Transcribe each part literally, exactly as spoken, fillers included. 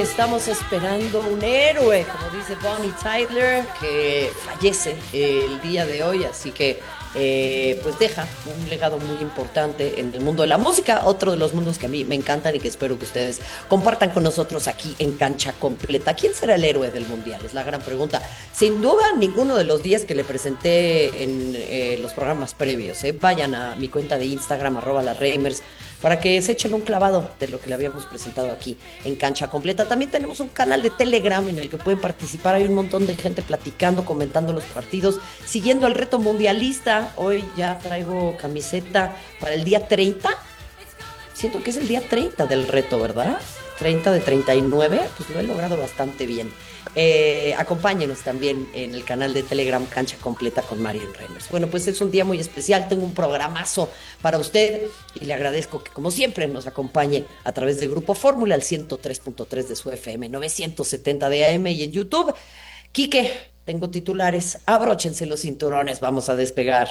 estamos esperando un héroe, como dice Bonnie Tyler, que fallece el día de hoy, así que eh, pues deja un legado muy importante en el mundo de la música, otro de los mundos que a mí me encantan y que espero que ustedes compartan con nosotros aquí en Cancha Completa. ¿Quién será el héroe del mundial? Es la gran pregunta. Sin duda, ninguno de los días que le presenté en eh, los programas previos. ¿eh? Vayan a mi cuenta de Instagram, arroba las Reimers, para que se echen un clavado de lo que le habíamos presentado aquí en Cancha Completa. También tenemos un canal de Telegram en el que pueden participar. Hay un montón de gente platicando, comentando los partidos, siguiendo el reto mundialista. Hoy ya traigo camiseta para el día treinta. Siento que es el día treinta del reto, ¿verdad? treinta de treinta y nueve, pues lo he logrado bastante bien. Eh, acompáñenos también en el canal de Telegram Cancha Completa con Marian Reimers. Bueno, pues es un día muy especial, tengo un programazo para usted y le agradezco que como siempre nos acompañe a través del Grupo Fórmula al ciento tres punto tres de su F M, novecientos setenta de A M y en YouTube. Quique, tengo titulares, abróchense los cinturones, vamos a despegar.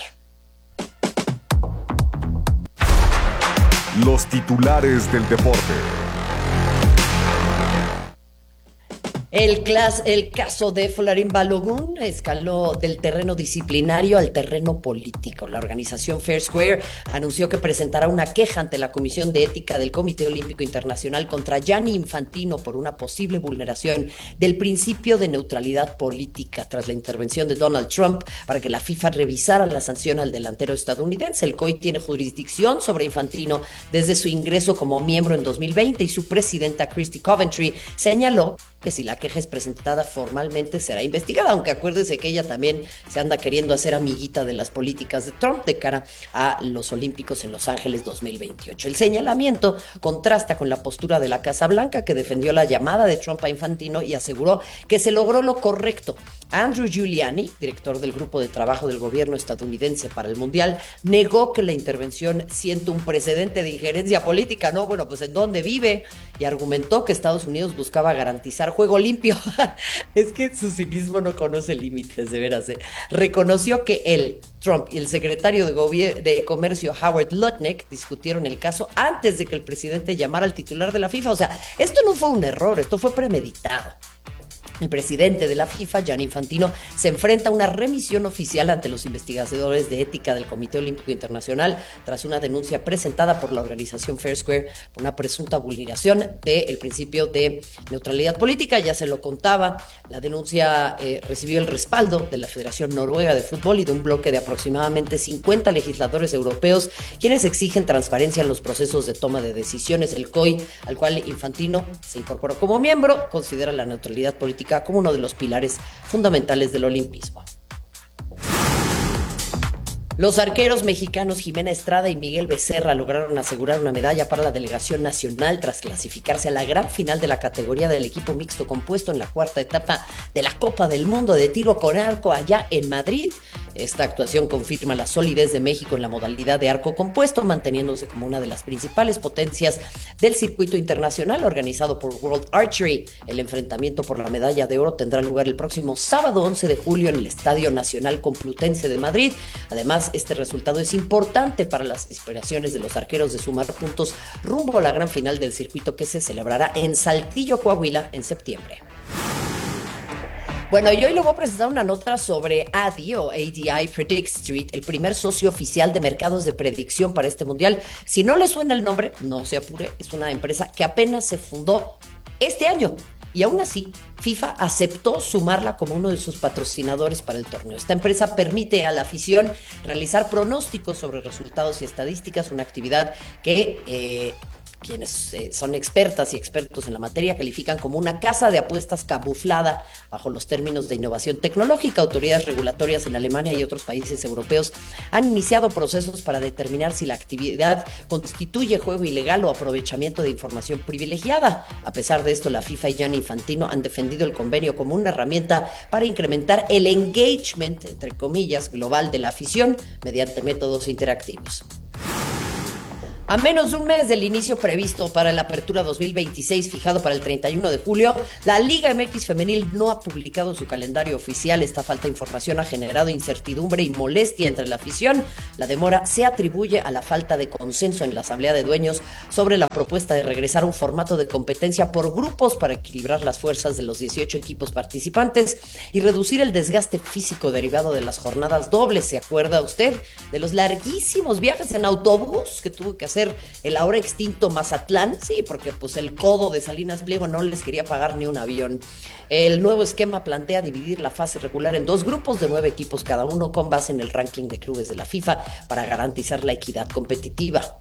Los titulares del deporte. El, clas, el caso de Folarin Balogun escaló del terreno disciplinario al terreno político. La organización Fair Square anunció que presentará una queja ante la Comisión de Ética del Comité Olímpico Internacional contra Gianni Infantino por una posible vulneración del principio de neutralidad política tras la intervención de Donald Trump para que la FIFA revisara la sanción al delantero estadounidense. El C O I tiene jurisdicción sobre Infantino desde su ingreso como miembro en dos mil veinte y su presidenta Christy Coventry señaló que si la queja es presentada formalmente será investigada, aunque acuérdese que ella también se anda queriendo hacer amiguita de las políticas de Trump de cara a los Olímpicos en Los Ángeles dos mil veintiocho. El señalamiento contrasta con la postura de la Casa Blanca, que defendió la llamada de Trump a Infantino y aseguró que se logró lo correcto. Andrew Giuliani, director del grupo de trabajo del gobierno estadounidense para el Mundial, negó que la intervención sienta un precedente de injerencia política. No, bueno, pues ¿en dónde vive? Y argumentó que Estados Unidos buscaba garantizar juego limpio. Es que su cinismo no conoce límites, de veras. ¿eh? Reconoció que él, Trump y el secretario de, Gobier- de Comercio, Howard Lutnick, discutieron el caso antes de que el presidente llamara al titular de la FIFA. O sea, esto no fue un error, esto fue premeditado. El presidente de la FIFA, Gianni Infantino, se enfrenta a una remisión oficial ante los investigadores de ética del Comité Olímpico Internacional tras una denuncia presentada por la organización Fair Square por una presunta vulneración del principio de neutralidad política. Ya se lo contaba, la denuncia eh, recibió el respaldo de la Federación Noruega de Fútbol y de un bloque de aproximadamente cincuenta legisladores europeos, quienes exigen transparencia en los procesos de toma de decisiones. El C O I, al cual Infantino se incorporó como miembro, considera la neutralidad política como uno de los pilares fundamentales del olimpismo. Los arqueros mexicanos Jimena Estrada y Miguel Becerra lograron asegurar una medalla para la delegación nacional tras clasificarse a la gran final de la categoría del equipo mixto compuesto en la cuarta etapa de la Copa del Mundo de tiro con arco allá en Madrid. Esta actuación confirma la solidez de México en la modalidad de arco compuesto, manteniéndose como una de las principales potencias del circuito internacional organizado por World Archery. El enfrentamiento por la medalla de oro tendrá lugar el próximo sábado once de julio en el Estadio Nacional Complutense de Madrid. Además, este resultado es importante para las aspiraciones de los arqueros de sumar puntos rumbo a la gran final del circuito que se celebrará en Saltillo, Coahuila, en septiembre. Bueno, y hoy le voy a presentar una nota sobre A D I o A D I Predict Street, el primer socio oficial de mercados de predicción para este mundial. Si no le suena el nombre, no se apure, es una empresa que apenas se fundó este año. Y aún así, FIFA aceptó sumarla como uno de sus patrocinadores para el torneo. Esta empresa permite a la afición realizar pronósticos sobre resultados y estadísticas, una actividad que eh, quienes eh, son expertas y expertos en la materia califican como una casa de apuestas camuflada bajo los términos de innovación tecnológica. Autoridades regulatorias en Alemania y otros países europeos han iniciado procesos para determinar si la actividad constituye juego ilegal o aprovechamiento de información privilegiada. A pesar de esto, la FIFA y Gianni Infantino han defendido el convenio como una herramienta para incrementar el engagement, entre comillas, global de la afición mediante métodos interactivos. A menos de un mes del inicio previsto para la apertura dos mil veintiséis, fijado para el treinta y uno de julio, la Liga M X Femenil no ha publicado su calendario oficial. Esta falta de información ha generado incertidumbre y molestia entre la afición. La demora se atribuye a la falta de consenso en la Asamblea de Dueños sobre la propuesta de regresar a un formato de competencia por grupos para equilibrar las fuerzas de los dieciocho equipos participantes y reducir el desgaste físico derivado de las jornadas dobles. ¿Se acuerda usted de los larguísimos viajes en autobús que tuvo que hacer el ahora extinto Mazatlán? Sí, porque pues el codo de Salinas Pliego no les quería pagar ni un avión. El nuevo esquema plantea dividir la fase regular en dos grupos de nueve equipos cada uno, con base en el ranking de clubes de la FIFA, para garantizar la equidad competitiva.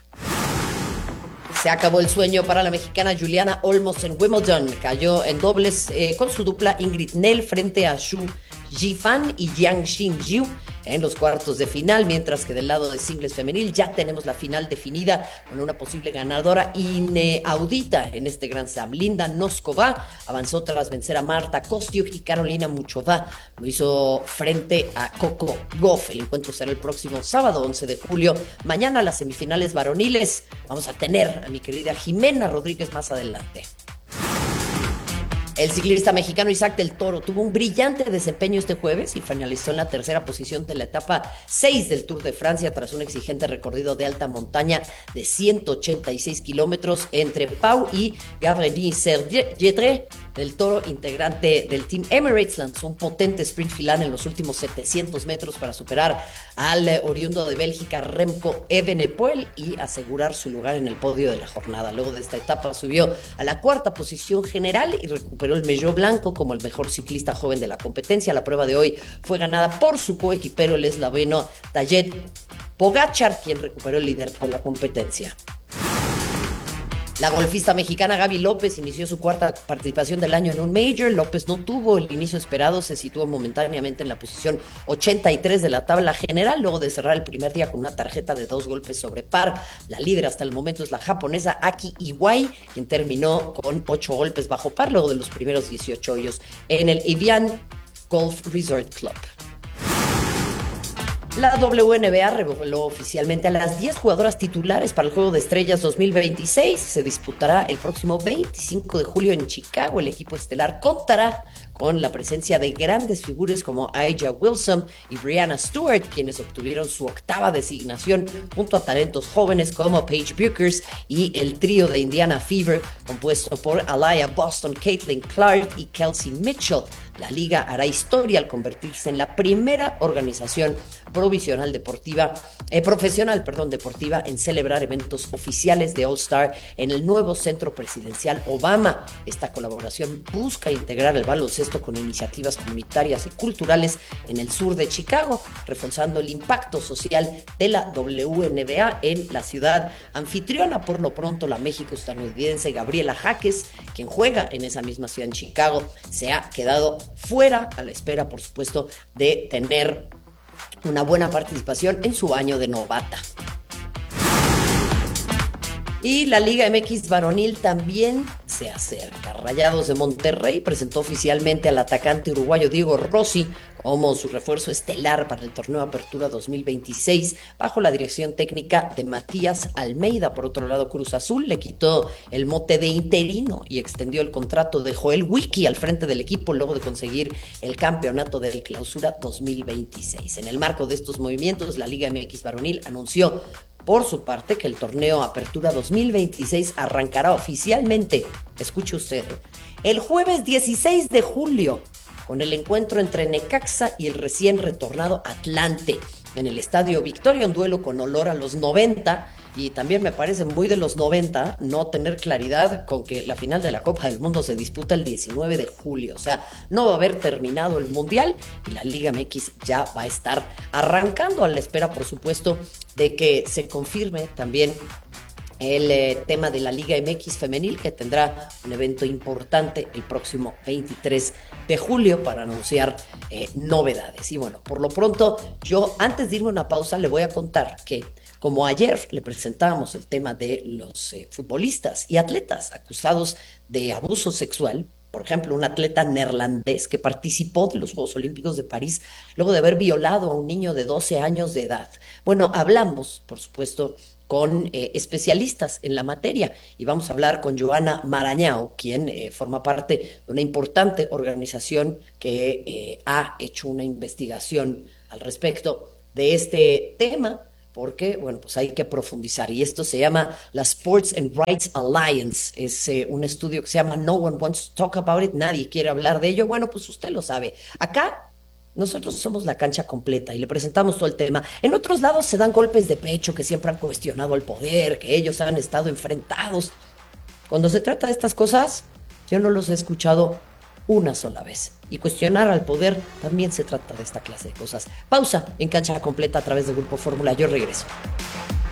Se acabó el sueño para la mexicana Juliana Olmos en Wimbledon. Cayó en dobles eh, con su dupla Ingrid Nel frente a Xu Yifan y Yang Xingyu en los cuartos de final, mientras que del lado de singles femenil ya tenemos la final definida con una posible ganadora inaudita en este Grand Slam. Linda Noskova avanzó tras vencer a Marta Kostyuk y Carolina Muchova lo hizo frente a Coco Gauff. El encuentro será el próximo sábado once de julio. Mañana las semifinales varoniles. Vamos a tener a mi querida Jimena Rodríguez más adelante. El ciclista mexicano Isaac del Toro tuvo un brillante desempeño este jueves y finalizó en la tercera posición de la etapa seis del Tour de Francia tras un exigente recorrido de alta montaña de ciento ochenta y seis kilómetros entre Pau y Gavregny-Serre. Del Toro, integrante del Team Emirates, lanzó un potente sprint final en los últimos setecientos metros para superar al oriundo de Bélgica Remco Evenepoel y asegurar su lugar en el podio de la jornada. Luego de esta etapa subió a la cuarta posición general y recuperó el Maillot Blanco como el mejor ciclista joven de la competencia. La prueba de hoy fue ganada por su coequipero, el esloveno Tadej Pogačar, quien recuperó el líder por la competencia. La golfista mexicana Gaby López inició su cuarta participación del año en un Major. López no tuvo el inicio esperado, se situó momentáneamente en la posición ochenta y tres de la tabla general, luego de cerrar el primer día con una tarjeta de dos golpes sobre par. La líder hasta el momento es la japonesa Aki Iwai, quien terminó con ocho golpes bajo par, luego de los primeros dieciocho hoyos en el Evian Golf Resort Club. La W N B A reveló oficialmente a las diez jugadoras titulares para el Juego de Estrellas dos mil veintiséis. Se disputará el próximo veinticinco de julio en Chicago. El equipo estelar contará con la presencia de grandes figuras como A'ja Wilson y Brianna Stewart, quienes obtuvieron su octava designación junto a talentos jóvenes como Paige Bueckers y el trío de Indiana Fever, compuesto por Aliyah Boston, Caitlin Clark y Kelsey Mitchell. La liga hará historia al convertirse en la primera organización provisional deportiva, eh, profesional, perdón, deportiva en celebrar eventos oficiales de All-Star en el nuevo Centro Presidencial Obama. Esta colaboración busca integrar el baloncesto con iniciativas comunitarias y culturales en el sur de Chicago, reforzando el impacto social de la W N B A en la ciudad anfitriona. Por lo pronto, la México-estadounidense Gabriela Jaques, quien juega en esa misma ciudad en Chicago, se ha quedado fuera, a la espera, por supuesto, de tener una buena participación en su año de novata. Y la Liga M X varonil también se acerca. Rayados de Monterrey presentó oficialmente al atacante uruguayo Diego Rossi como su refuerzo estelar para el torneo Apertura dos mil veintiséis, bajo la dirección técnica de Matías Almeida. Por otro lado, Cruz Azul le quitó el mote de interino y extendió el contrato de Joel Wiki al frente del equipo luego de conseguir el campeonato de Clausura dos mil veintiséis. En el marco de estos movimientos, la Liga M X varonil anunció por su parte que el torneo Apertura dos mil veintiséis arrancará oficialmente, escuche usted, el jueves dieciséis de julio, con el encuentro entre Necaxa y el recién retornado Atlante en el Estadio Victoria, un duelo con olor a los noventa, y también me parece muy de los noventa no tener claridad con que la final de la Copa del Mundo se disputa el diecinueve de julio, o sea, no va a haber terminado el Mundial y la Liga M X ya va a estar arrancando, a la espera, por supuesto, de que se confirme también el eh, tema de la Liga M X femenil, que tendrá un evento importante el próximo veintitrés de julio para anunciar eh, novedades. Y bueno, por lo pronto, yo antes de irme a una pausa le voy a contar que como ayer le presentábamos el tema de los eh, futbolistas y atletas acusados de abuso sexual, por ejemplo, un atleta neerlandés que participó de los Juegos Olímpicos de París luego de haber violado a un niño de doce años de edad. Bueno, hablamos, por supuesto, con eh, especialistas en la materia. Y vamos a hablar con Joana Marañao, quien eh, forma parte de una importante organización que eh, ha hecho una investigación al respecto de este tema, porque, bueno, pues hay que profundizar. Y esto se llama la Sports and Rights Alliance. Es eh, un estudio que se llama No One Wants to Talk About It. Nadie quiere hablar de ello. Bueno, pues usted lo sabe. Acá nosotros somos la cancha completa y le presentamos todo el tema. En otros lados se dan golpes de pecho que siempre han cuestionado el poder, que ellos han estado enfrentados. Cuando se trata de estas cosas, yo no los he escuchado una sola vez. Y cuestionar al poder también se trata de esta clase de cosas. Pausa en cancha completa a través de Grupo Fórmula. Yo regreso.